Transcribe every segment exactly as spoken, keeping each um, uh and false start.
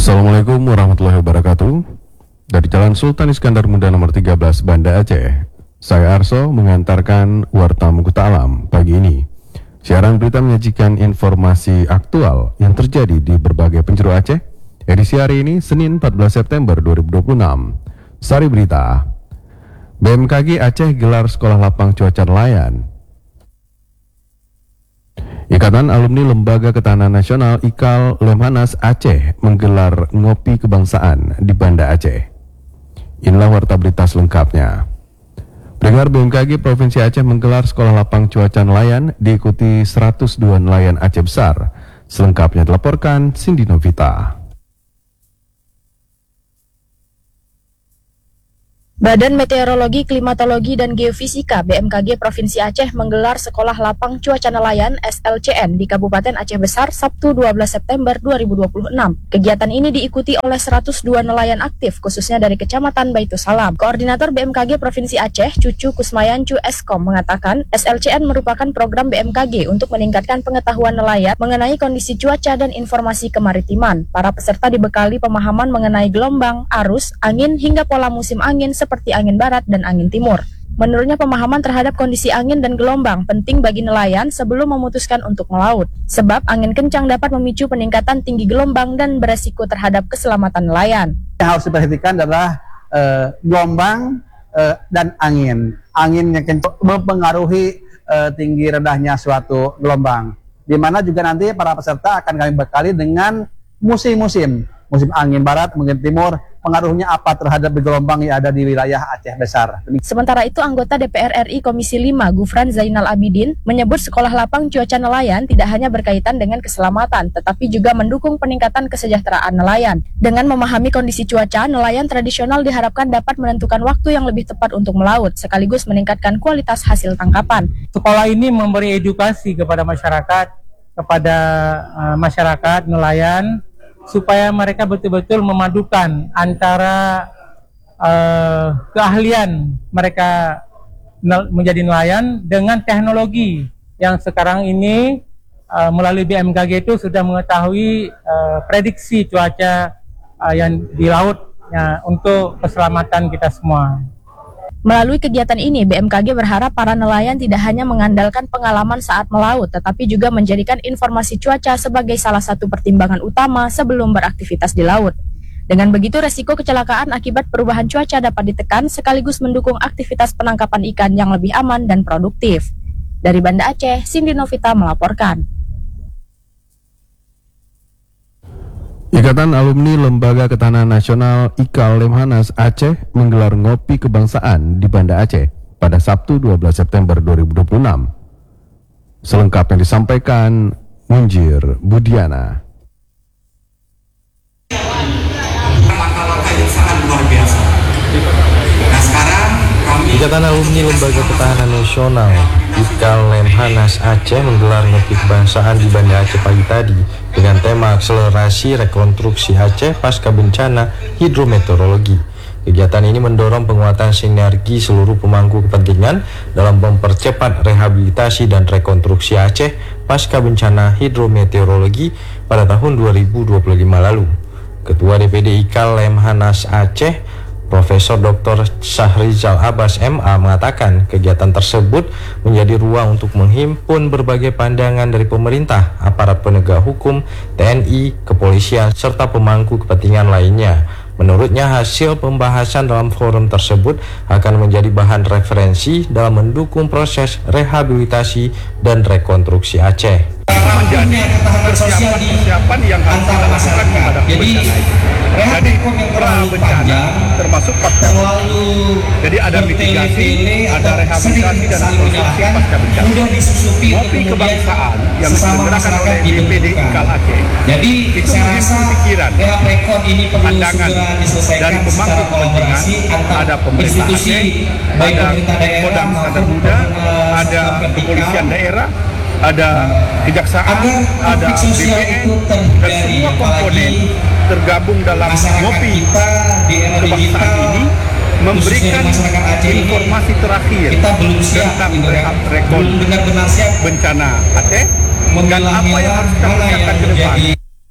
Assalamualaikum warahmatullahi wabarakatuh. Dari Jalan Sultan Iskandar Muda nomor tiga belas Banda Aceh, saya Arso mengantarkan Warta Mukuta Alam pagi ini. Siaran berita menyajikan informasi aktual yang terjadi di berbagai penjuru Aceh. Edisi hari ini Senin empat belas September dua ribu dua puluh enam. Sari berita. B M K G Aceh gelar sekolah lapang cuaca nelayan. Ikatan Alumni Lembaga Ketahanan Nasional I K A L Lemhanas Aceh menggelar ngopi kebangsaan di Banda Aceh. Inilah warta berita selengkapnya. Pendengar, B M K G Provinsi Aceh menggelar sekolah lapang cuaca nelayan diikuti seratus dua nelayan Aceh besar. Selengkapnya dilaporkan Cindy Novita. Badan Meteorologi, Klimatologi, dan Geofisika B M K G Provinsi Aceh menggelar Sekolah Lapang Cuaca Nelayan S L C N di Kabupaten Aceh Besar Sabtu dua belas September dua ribu dua puluh enam. Kegiatan ini diikuti oleh seratus dua nelayan aktif khususnya dari Kecamatan Baitussalam. Koordinator B M K G Provinsi Aceh, Cucu Kusmayancu Eskom, mengatakan S L C N merupakan program B M K G untuk meningkatkan pengetahuan nelayan mengenai kondisi cuaca dan informasi kemaritiman. Para peserta dibekali pemahaman mengenai gelombang, arus, angin, hingga pola musim angin seperti angin barat dan angin timur. Menurutnya, pemahaman terhadap kondisi angin dan gelombang penting bagi nelayan sebelum memutuskan untuk melaut, sebab angin kencang dapat memicu peningkatan tinggi gelombang dan beresiko terhadap keselamatan nelayan. Yang harus diperhatikan adalah uh, gelombang uh, dan angin. Angin yang kencang mempengaruhi uh, tinggi rendahnya suatu gelombang. Di mana juga nanti para peserta akan kami bekali dengan musim-musim, musim angin barat, angin timur, pengaruhnya apa terhadap gelombang yang ada di wilayah Aceh Besar. Sementara itu, anggota D P R R I Komisi lima Gufran Zainal Abidin menyebut sekolah lapang cuaca nelayan tidak hanya berkaitan dengan keselamatan, tetapi juga mendukung peningkatan kesejahteraan nelayan. Dengan memahami kondisi cuaca, nelayan tradisional diharapkan dapat menentukan waktu yang lebih tepat untuk melaut, sekaligus meningkatkan kualitas hasil tangkapan. Sekolah ini memberi edukasi kepada masyarakat, kepada uh, masyarakat nelayan, supaya mereka betul-betul memadukan antara uh, keahlian mereka nel menjadi nelayan dengan teknologi yang sekarang ini uh, melalui B M K G itu sudah mengetahui uh, prediksi cuaca uh, yang di laut ya, untuk keselamatan kita semua. Melalui kegiatan ini, B M K G berharap para nelayan tidak hanya mengandalkan pengalaman saat melaut, tetapi juga menjadikan informasi cuaca sebagai salah satu pertimbangan utama sebelum beraktivitas di laut. Dengan begitu, resiko kecelakaan akibat perubahan cuaca dapat ditekan sekaligus mendukung aktivitas penangkapan ikan yang lebih aman dan produktif. Dari Banda Aceh, Cindy Novita melaporkan. Ikatan Alumni Lembaga Ketahanan Nasional I K A L Lemhanas Aceh menggelar ngopi kebangsaan di Banda Aceh pada Sabtu dua belas September dua ribu dua puluh enam. Selengkapnya disampaikan Munjir Budiana. Langkah-langkah yang sangat luar biasa. Nah, sekarang kami Ikatan Alumni Lembaga Ketahanan Nasional I K A L Lemhanas Aceh menggelar ngopi kebangsaan di Banda Aceh pagi tadi dengan tema akselerasi rekonstruksi Aceh pasca bencana hidrometeorologi. Kegiatan ini mendorong penguatan sinergi seluruh pemangku kepentingan dalam mempercepat rehabilitasi dan rekonstruksi Aceh pasca bencana hidrometeorologi pada tahun dua ribu dua puluh lima lalu. Ketua D P D I K A L Lemhanas Aceh, Profesor Doktor Syahrizal Abbas M A mengatakan kegiatan tersebut menjadi ruang untuk menghimpun berbagai pandangan dari pemerintah, aparat penegak hukum, T N I, kepolisian, serta pemangku kepentingan lainnya. Menurutnya, hasil pembahasan dalam forum tersebut akan menjadi bahan referensi dalam mendukung proses rehabilitasi dan rekonstruksi Aceh. Menjadi persiapan-persiapan yang harus kita lakukan kepada bencana itu. Jadi pra bencana termasuk pasca bencana. Jadi ada mitigasi, ada rehabilitasi dan rekonstruksi pasca bencana. Ngopi kebangsaan yang diselenggarakan oleh D P D I K A L Aceh Jadi itu saya menghimpun rasa pikiran, rekod ini perlu pandangan segera diselesaikan dari pemangku secara kepentingan, kolaborasi antar ada pemerintah institusi, Aceh, baik ada pemerintah daerah Kodam Standar maupun Muda, uh, ada sektor kepolisian vertikal, daerah, ada kejaksaan, agar ada konflik sosial B P N, itu dan terhindari. semua komponen Apalagi tergabung dalam masyarakat ngopi kita di era kebangsaan digital, ini memberikan masyarakat Aceh ini, informasi terakhir kita belum siap tentang gitu kan, rehab rekon belum benar-benar siap bencana Aceh dan memilah apa yang harus kita mana kerjakan yang ke depan. menjadi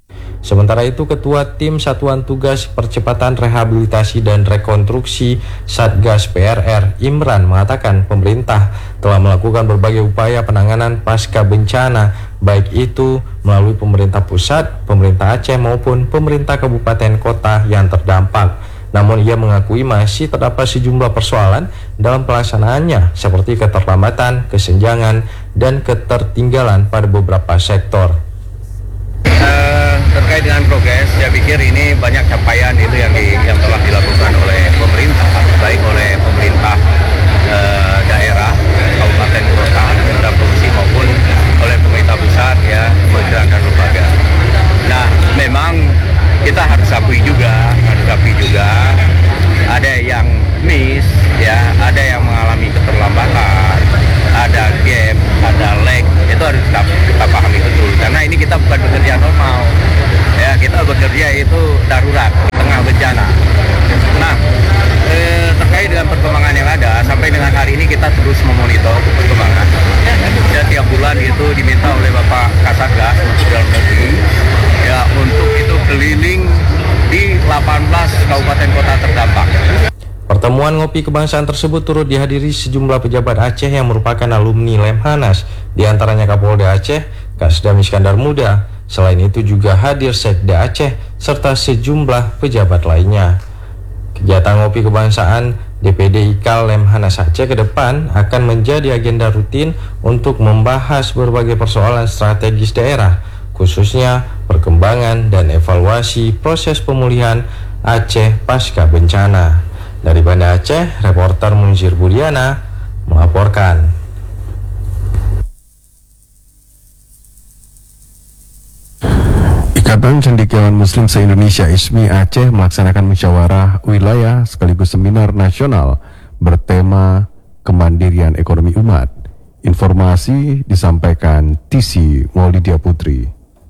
Sementara itu, Ketua Tim Satuan Tugas Percepatan Rehabilitasi dan Rekonstruksi Satgas P R R, Imran, mengatakan pemerintah telah melakukan berbagai upaya penanganan pasca bencana, baik itu melalui pemerintah pusat, pemerintah Aceh maupun pemerintah kabupaten kota yang terdampak. Namun ia mengakui masih terdapat sejumlah persoalan dalam pelaksanaannya, seperti keterlambatan, kesenjangan, dan ketertinggalan pada beberapa sektor. Uh, terkait dengan progres, saya pikir ini banyak capaian itu yang di, yang telah dilakukan oleh pemerintah, baik oleh pemerintah uh, daerah, kabupaten, kota, pemerintah provinsi maupun oleh pemerintah pusat, ya, kementerian dan lembaga. Nah, memang kita harus akui juga, harus akui juga ada yang miss, ya, ada yang mengalami keterlambatan, ada gap, ada lag, itu harus kita, kita pahami betul. Karena ini kita bukan bekerja normal, ya, kita bekerja itu darurat, tengah bencana. Nah, eh, terkait dengan perkembangan yang ada, sampai dengan hari ini kita terus memonitor perkembangan. Setiap bulan itu diminta oleh Bapak Kasatgas Menteri Dalam Negeri, ya, untuk itu keliling di delapan belas kabupaten kota terdampak. Pertemuan ngopi kebangsaan tersebut turut dihadiri sejumlah pejabat Aceh yang merupakan alumni Lemhanas, diantaranya Kapolda Aceh, Kasdam Iskandar Muda. Selain itu juga hadir Sekda Aceh serta sejumlah pejabat lainnya. Kegiatan ngopi kebangsaan D P D I K A L Lemhanas Aceh ke depan akan menjadi agenda rutin untuk membahas berbagai persoalan strategis daerah, khususnya perkembangan dan evaluasi proses pemulihan Aceh pasca bencana. Dari Banda Aceh, reporter Munzir Budiana melaporkan. Ikatan Cendekiawan Muslim se-Indonesia I S M I Aceh melaksanakan musyawarah wilayah sekaligus seminar nasional bertema Kemandirian Ekonomi Umat. Informasi disampaikan T C Maulidia Putri.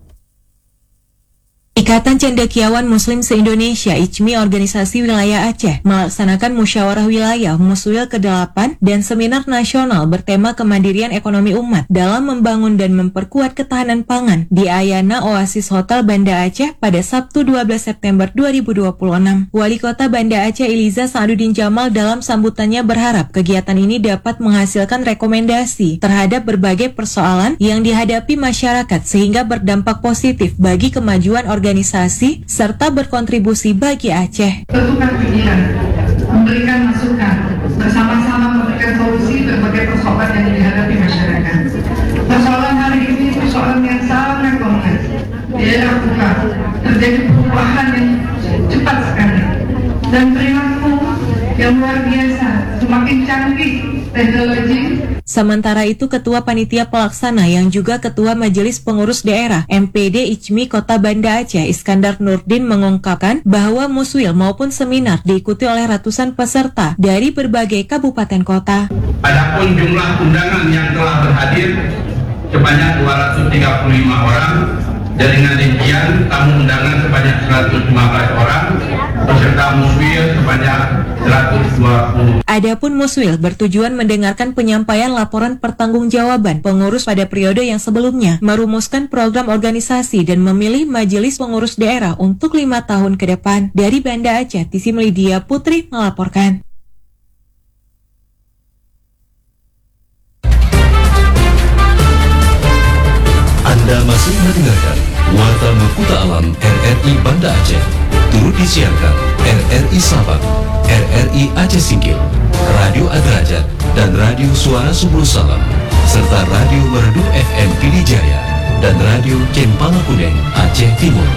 Ikatan Cendekiawan Muslim se-Indonesia I S M I Organisasi Wilayah Aceh melaksanakan musyawarah wilayah Muswil kedelapan dan seminar nasional bertema Kemandirian Ekonomi Umat dalam membangun dan memperkuat ketahanan pangan di Ayana Oasis Hotel Banda Aceh pada Sabtu dua belas September dua ribu dua puluh enam. Wali Kota Banda Aceh Iliza Sa'aduddin Jamal dalam sambutannya berharap kegiatan ini dapat menghasilkan rekomendasi terhadap berbagai persoalan yang dihadapi masyarakat sehingga berdampak positif bagi kemajuan organisasi organisasi serta berkontribusi bagi Aceh. Bertukar pikiran, memberikan masukan, bersama-sama memberikan solusi berbagai persoalan yang dihadapi masyarakat. Persoalan hari ini persoalan yang sangat kompleks. Di era buka terjadi perubahan yang cepat sekali dan perilaku yang luar biasa, semakin canggih teknologi. Sementara itu, Ketua Panitia Pelaksana yang juga Ketua Majelis Pengurus Daerah M P D I S M I Kota Banda Aceh Iskandar Nurdin mengungkapkan bahwa muswil maupun seminar diikuti oleh ratusan peserta dari berbagai kabupaten kota. Adapun jumlah undangan yang telah berhadir sebanyak dua ratus tiga puluh lima orang, jaringan rincian tamu undangan sebanyak seratus lima belas orang, peserta muswil sebanyak seratus dua puluh. Adapun muswil bertujuan mendengarkan penyampaian laporan pertanggungjawaban pengurus pada periode yang sebelumnya, merumuskan program organisasi dan memilih majelis pengurus daerah untuk lima tahun ke depan. Dari Banda Aceh, T C Melidia Putri melaporkan. Anda masih mendengarkan Warta Makuta Alam R R I Banda Aceh. Turut disiarkan R R I Sabang, R R I Aceh Singkil, Radio Adrajat, dan Radio Suara Subul Salam, serta Radio Merdu F M Pidijaya, dan Radio Cempala Kuning Aceh Timur.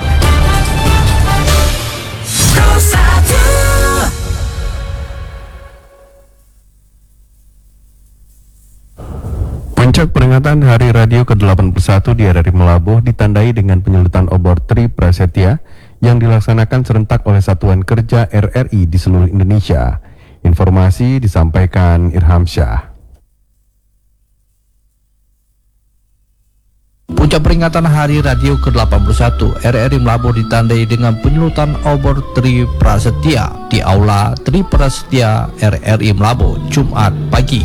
Puncak peringatan Hari Radio ke delapan puluh satu di R R I Melabuh ditandai dengan penyelutan obor Tri Prasetya yang dilaksanakan serentak oleh Satuan Kerja R R I di seluruh Indonesia. Informasi disampaikan Irham Syah. Puncak peringatan Hari Radio ke delapan puluh satu R R I Melabuh ditandai dengan penyelutan obor Tri Prasetya di Aula Tri Prasetya R R I Melabuh Jumat pagi.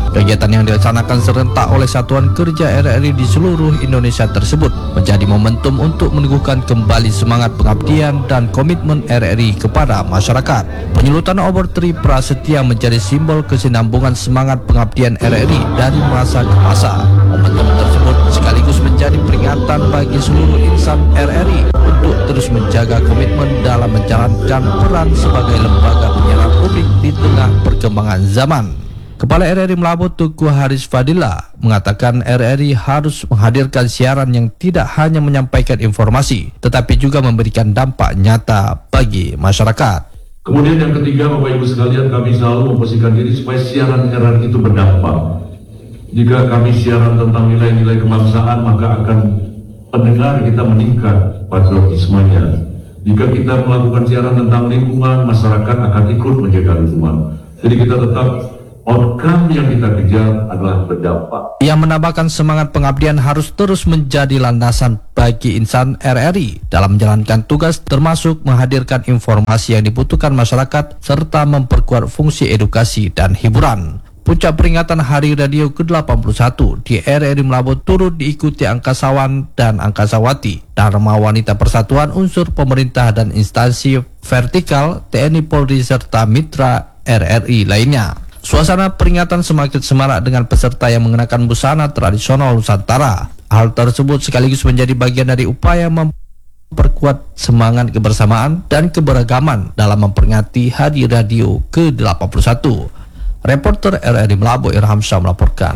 Kegiatan yang dilaksanakan serentak oleh Satuan Kerja R R I di seluruh Indonesia tersebut menjadi momentum untuk meneguhkan kembali semangat pengabdian dan komitmen R R I kepada masyarakat. Penyulutan obor Tri Prasetya menjadi simbol kesinambungan semangat pengabdian R R I dari masa ke masa. Momentum tersebut sekaligus menjadi peringatan bagi seluruh insan R R I untuk terus menjaga komitmen dalam menjalankan peran sebagai lembaga penyiaran publik di tengah perkembangan zaman. Kepala R R I Melabo Tugu Haris Fadila mengatakan R R I harus menghadirkan siaran yang tidak hanya menyampaikan informasi, tetapi juga memberikan dampak nyata bagi masyarakat. Kemudian yang ketiga, Bapak Ibu sekalian, kami selalu memposisikan diri supaya siaran-siaran itu berdampak. Jika kami siaran tentang nilai-nilai kebangsaan, maka akan pendengar kita meningkat patriotismenya. Jika kita melakukan siaran tentang lingkungan, masyarakat akan ikut menjaga lingkungan. Jadi kita tetap outcome yang kita kejar adalah berdampak. Ia menambahkan semangat pengabdian harus terus menjadi landasan bagi insan R R I dalam menjalankan tugas, termasuk menghadirkan informasi yang dibutuhkan masyarakat serta memperkuat fungsi edukasi dan hiburan. Puncak peringatan Hari Radio ke delapan puluh satu di R R I Melabo turut diikuti angkasawan dan angkasawati, Dharma Wanita Persatuan, unsur pemerintah dan instansi vertikal, T N I Polri serta mitra R R I lainnya. Suasana peringatan semakin semarak dengan peserta yang mengenakan busana tradisional Nusantara. Hal tersebut sekaligus menjadi bagian dari upaya memperkuat semangat kebersamaan dan keberagaman dalam memperingati Hari Radio ke delapan puluh satu. Reporter R R I Melabo Irham Syah melaporkan.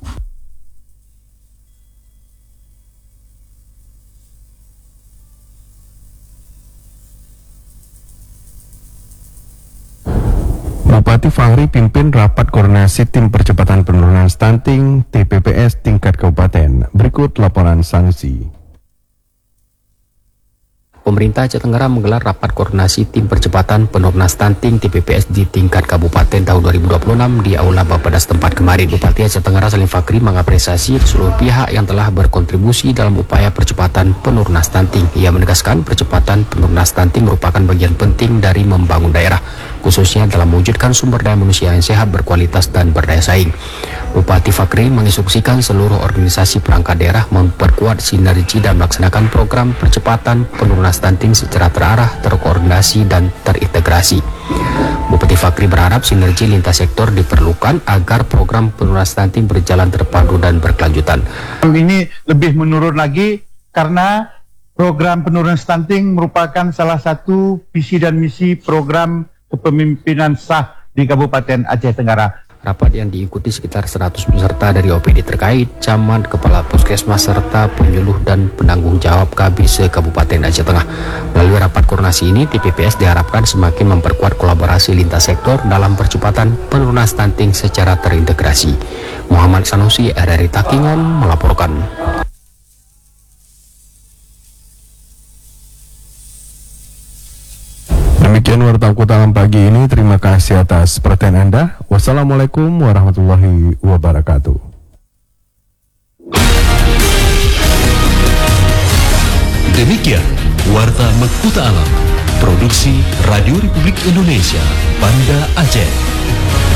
Bupati Fahri pimpin rapat koordinasi tim percepatan penurunan stunting T P P S tingkat kabupaten. Berikut laporan sanksi. Pemerintah Aceh Tenggara menggelar rapat koordinasi tim percepatan penurunan stunting T P P S di tingkat kabupaten tahun dua ribu dua puluh enam di Aula Bapeda setempat kemarin. Bupati Aceh Tenggara Salim Fakri mengapresiasi seluruh pihak yang telah berkontribusi dalam upaya percepatan penurunan stunting. Ia menegaskan percepatan penurunan stunting merupakan bagian penting dari membangun daerah, khususnya dalam mewujudkan sumber daya manusia yang sehat, berkualitas, dan berdaya saing. Bupati Fakri menginstruksikan seluruh organisasi perangkat daerah memperkuat sinergi dan melaksanakan program percepatan penurunan stunting secara terarah, terkoordinasi, dan terintegrasi. Bupati Fakri berharap sinergi lintas sektor diperlukan agar program penurunan stunting berjalan terpadu dan berkelanjutan. Ini lebih menurun lagi karena program penurunan stunting merupakan salah satu visi dan misi program kepemimpinan sah di Kabupaten Aceh Tenggara. Rapat yang diikuti sekitar seratus peserta dari O P D terkait, camat, kepala puskesmas, serta penyuluh dan penanggung jawab K B se-Kabupaten Aceh Tengah. Melalui rapat koordinasi ini, T P P S diharapkan semakin memperkuat kolaborasi lintas sektor dalam percepatan penurunan stunting secara terintegrasi. Muhammad Sanusi, R R I Takingan, melaporkan. Demikian warta Kutalam pagi ini. Terima kasih atas perhatian Anda. Wassalamualaikum warahmatullahi wabarakatuh. Demikian warta Mekuta Alam, produksi Radio Republik Indonesia, Banda Aceh.